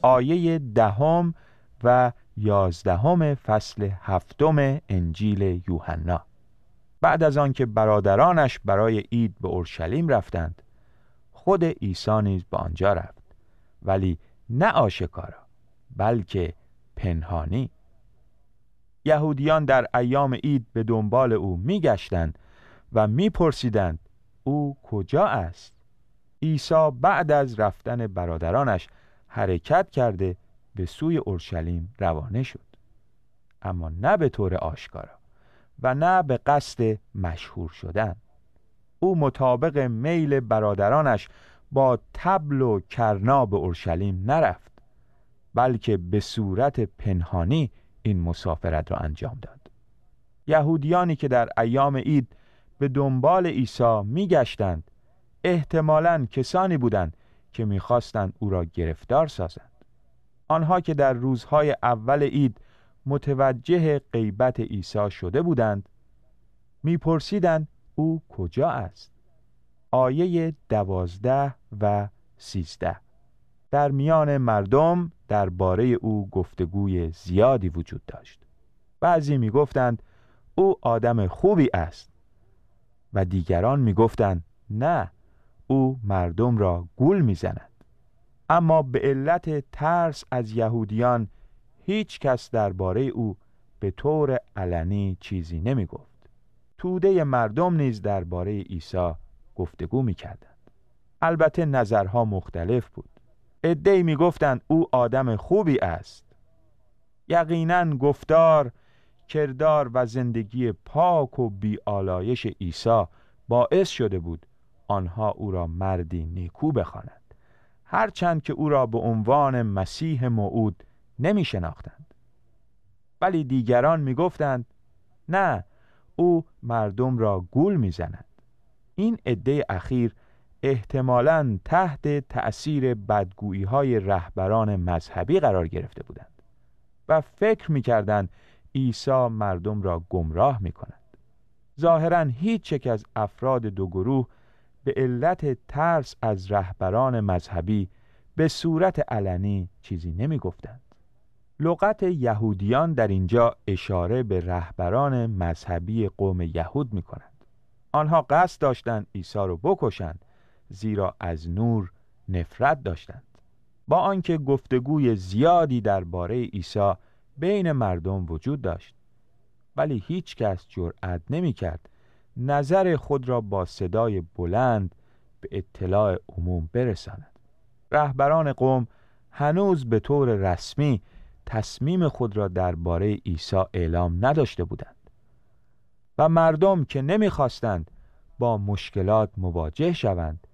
آیه 10 و 11 فصل 7 انجیل یوحنا. بعد از آنکه برادرانش برای عید به اورشلیم رفتند، خود عیسی نیز به آنجا رفت، ولی نه آشکارا بلکه پنهانی. یهودیان در ایام عید به دنبال او می‌گشتند و می‌پرسیدند او کجا است؟ عیسی بعد از رفتن برادرانش حرکت کرده به سوی اورشلیم روانه شد، اما نه به طور آشکارا و نه به قصد مشهور شدن. او مطابق میل برادرانش با طبل و کرنا به اورشلیم نرفت، بلکه به صورت پنهانی این مسافرت را انجام داد. یهودیانی که در ایام عید به دنبال عیسی می‌گشتند احتمالاً کسانی بودند که می‌خواستند او را گرفتار سازند. آنها که در روزهای اول عید متوجه غیبت عیسی شده بودند می‌پرسیدند او کجا است؟ آیه 12 و 13. در میان مردم درباره او گفتگوی زیادی وجود داشت. بعضی می‌گفتند او آدم خوبی است و دیگران می‌گفتند نه، او مردم را گول می‌زند. اما به علت ترس از یهودیان هیچ کس درباره او به طور علنی چیزی نمی‌گفت. توده مردم نیز درباره عیسی گفتگو می‌کردند. البته نظرها مختلف بود. عده‌ای می‌گفتند او آدم خوبی است. یقیناً گفتار، کردار و زندگی پاک و بی‌آلایش عیسی باعث شده بود آنها او را مردی نیکو بخوانند، هرچند که او را به عنوان مسیح موعود نمی شناختند. ولی دیگران می گفتند نه، او مردم را گول می زند. این عده اخیر احتمالاً تحت تأثیر بدگویی های رهبران مذهبی قرار گرفته بودند و فکر می کردند عیسی مردم را گمراه می کند. ظاهراً هیچ یک از افراد دو گروه به علت ترس از رهبران مذهبی به صورت علنی چیزی نمی گفتند. لغت یهودیان در اینجا اشاره به رهبران مذهبی قوم یهود می کنند. آنها قصد داشتند عیسی را بکشند، زیرا از نور نفرت داشتند. با آنکه گفتگوی زیادی درباره عیسی بین مردم وجود داشت، ولی هیچ کس جرأت نمی کرد نظر خود را با صدای بلند به اطلاع عموم برساند. رهبران قوم هنوز به طور رسمی تصمیم خود را درباره عیسی اعلام نداشته بودند و مردم که نمی‌خواستند با مشکلات مواجه شوند،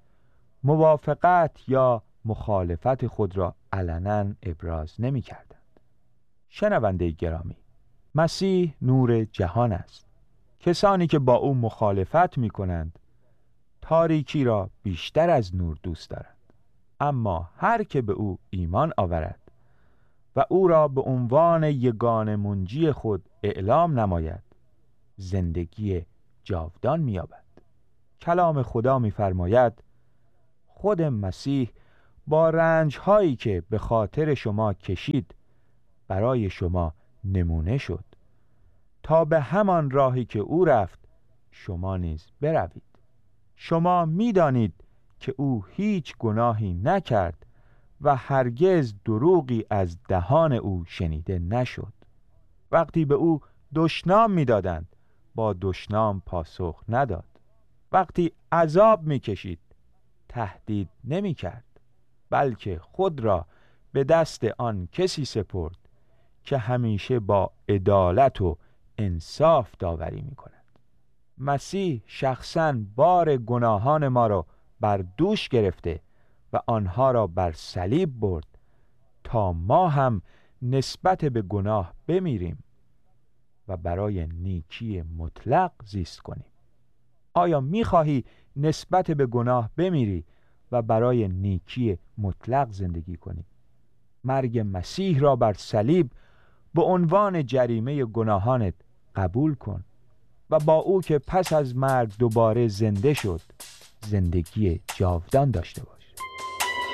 موافقت یا مخالفت خود را علنا ابراز نمی‌کردند. شنونده گرامی، مسیح نور جهان است. کسانی که با او مخالفت می‌کنند تاریکی را بیشتر از نور دوست دارند. اما هر که به او ایمان آورد و او را به عنوان یگانه منجی خود اعلام نماید، زندگی جاودان می‌یابد. کلام خدا می‌فرماید خود مسیح با رنج‌هایی که به خاطر شما کشید برای شما نمونه شد تا به همان راهی که او رفت شما نیز بروید. شما می‌دانید که او هیچ گناهی نکرد و هرگز دروغی از دهان او شنیده نشد. وقتی به او دشنام می‌دادند با دشنام پاسخ نداد. وقتی عذاب می‌کشید تهدید نمی‌کرد، بلکه خود را به دست آن کسی سپرد که همیشه با عدالت و انصاف داوری می‌کند. مسیح شخصاً بار گناهان ما را بر دوش گرفته و آنها را بر صلیب برد تا ما هم نسبت به گناه بمیریم و برای نیکی مطلق زیست کنیم. آیا می‌خواهی نسبت به گناه بمیری و برای نیکی مطلق زندگی کنی؟ مرگ مسیح را بر صلیب به عنوان جریمه گناهانت قبول کن و با او که پس از مرگ دوباره زنده شد زندگی جاودان داشته باش.